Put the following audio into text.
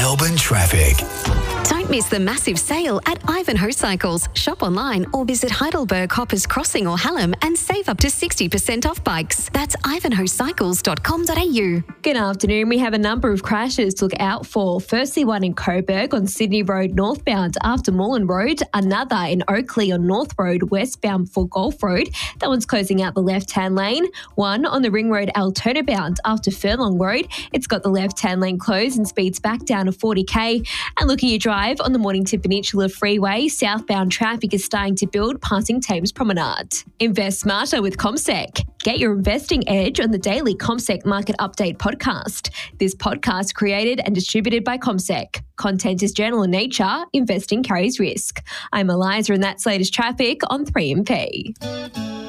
Melbourne traffic. Don't miss the massive sale at Ivanhoe Cycles. Shop online or visit Heidelberg, Hoppers Crossing or Hallam and save up to 60% off bikes. That's ivanhoecycles.com.au. Good afternoon. We have a number of crashes to look out for. Firstly, one in Coburg on Sydney Road northbound after Moreland Road. Another in Oakley on North Road westbound for Golf Road. That one's closing out the left-hand lane. One on the Ring Road Altona bound after Furlong Road. It's got the left-hand lane closed and speeds back down to 40k. And looking at your drive on the Mornington Peninsula Freeway, southbound traffic is starting to build passing Thames Promenade. Invest smarter with CommSec. Get your investing edge on the daily CommSec Market Update podcast. This podcast created and distributed by CommSec. Content is general in nature. Investing carries risk. I'm Eliza and that's latest traffic on 3MP.